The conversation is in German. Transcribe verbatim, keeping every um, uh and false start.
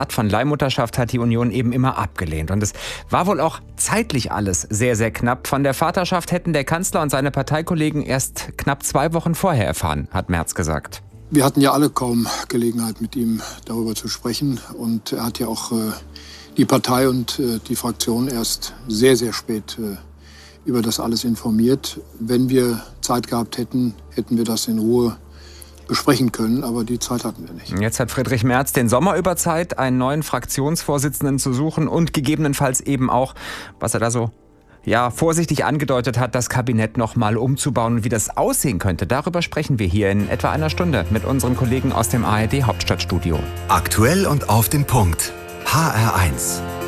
von Leihmutterschaft hat die Union eben immer abgelehnt. Und es war wohl auch zeitlich alles sehr, sehr knapp. Von der Vaterschaft hätten der Kanzler und seine Parteikollegen erst knapp zwei Wochen vorher erfahren, hat Merz gesagt. Wir hatten ja alle kaum Gelegenheit, mit ihm darüber zu sprechen. Und er hat ja auch äh, die Partei und äh, die Fraktion erst sehr, sehr spät äh, über das alles informiert. Wenn wir Zeit gehabt hätten, hätten wir das in Ruhe besprechen können, aber die Zeit hatten wir nicht. Jetzt hat Friedrich Merz den Sommer über Zeit, einen neuen Fraktionsvorsitzenden zu suchen und gegebenenfalls eben auch, was er da so ja, vorsichtig angedeutet hat, das Kabinett noch mal umzubauen und wie das aussehen könnte. Darüber sprechen wir hier in etwa einer Stunde mit unseren Kollegen aus dem A R D Hauptstadtstudio. Aktuell und auf den Punkt. H R eins.